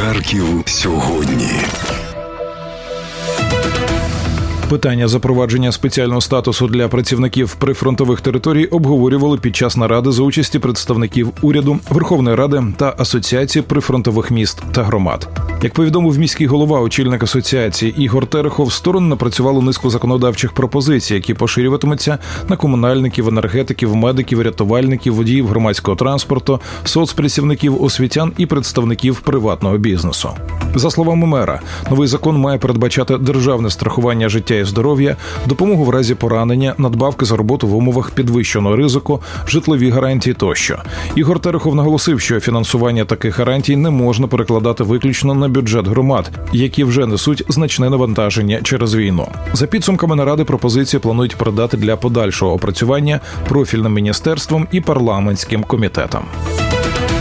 Харків сьогодні. Питання запровадження спеціального статусу для працівників прифронтових територій обговорювали під час наради за участі представників уряду, Верховної Ради та Асоціації прифронтових міст та громад. Як повідомив міський голова, очільник асоціації Ігор Терехов, сторони напрацювали низку законодавчих пропозицій, які поширюватимуться на комунальників, енергетиків, медиків, рятувальників, водіїв громадського транспорту, соцпрацівників, освітян і представників приватного бізнесу. За словами мера, новий закон має передбачати державне страхування життя і здоров'я, допомогу в разі поранення, надбавки за роботу в умовах підвищеного ризику, житлові гарантії тощо. Ігор Терехов наголосив, що фінансування таких гарантій не можна перекладати виключно на бюджет громад, які вже несуть значне навантаження через війну. За підсумками наради пропозиції планують передати для подальшого опрацювання профільним міністерством і парламентським комітетам.